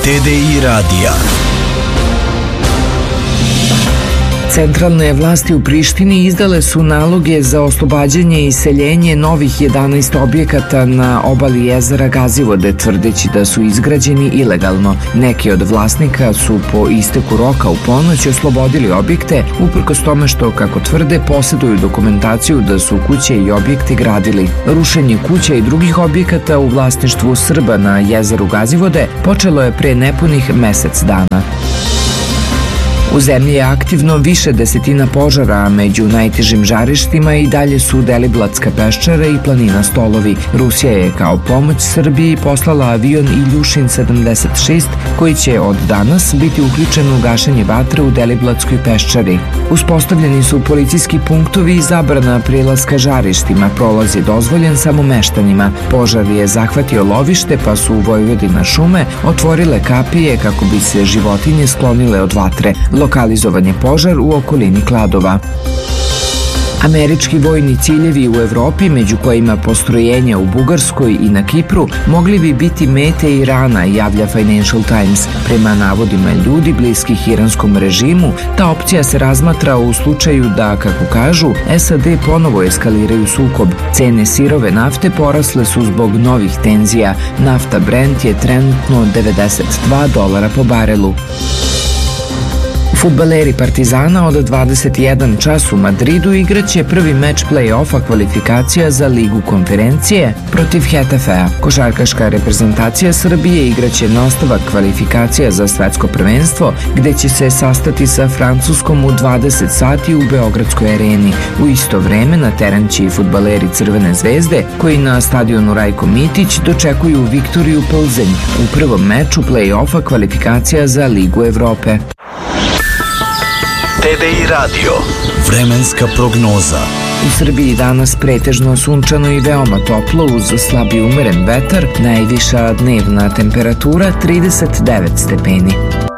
TDI radija. Centralne vlasti u Prištini izdale su naloge za oslobađanje i iseljenje novih 11 objekata na obali jezera Gazivode, tvrdeći da su izgrađeni ilegalno. Neki od vlasnika su po isteku roka u ponoć oslobodili objekte, uprkos tome što, kako tvrde, posjeduju dokumentaciju da su kuće i objekti gradili. Rušenje kuća i drugih objekata u vlasništvu Srba na jezeru Gazivode počelo je pre nepunih mesec dana. U zemlji je aktivno više desetina požara, a među najtežim žarištima i dalje su Deliblatska peščara i planina Stolovi. Rusija je kao pomoć Srbiji poslala avion Iljušin 76, koji će od danas biti uključen u gašenje vatre u Deliblatskoj peščari. Uspostavljeni su policijski punktovi i zabrana prilaska žarištima, prolaz je dozvoljen samo meštanima. Požar je zahvatio lovište, pa su Vojvodina šume otvorile kapije kako bi se životinje sklonile od vatre. Lokalizovan je požar u okolini Kladova. Američki vojni ciljevi u Evropi, među kojima postrojenja u Bugarskoj i na Kipru, mogli bi biti mete Irana, javlja Financial Times. Prema navodima ljudi bliskih iranskom režimu, ta opcija se razmatra u slučaju da, kako kažu, SAD ponovo eskaliraju sukob. Cene sirove nafte porasle su zbog novih tenzija. Nafta Brent je trenutno $92 po barelu. Fudbaleri Partizana od 21 čas u Madridu igraće prvi meč play-offa kvalifikacija za Ligu konferencije protiv Hetafea. Košarkaška reprezentacija Srbije igraće nastavak kvalifikacija za svetsko prvenstvo, gde će se sastati sa Francuskom u 20 sati u Beogradskoj areni. U isto vreme na teren će i fudbaleri Crvene zvezde, koji na stadionu Rajko Mitić dočekuju Viktoriju Plzeň u prvom meču play-offa kvalifikacija za Ligu Evrope. TDI radio. Vremenska prognoza. U Srbiji danas pretežno sunčano i veoma toplo uz slab i umeren vetar, najviša dnevna temperatura 39 stepeni.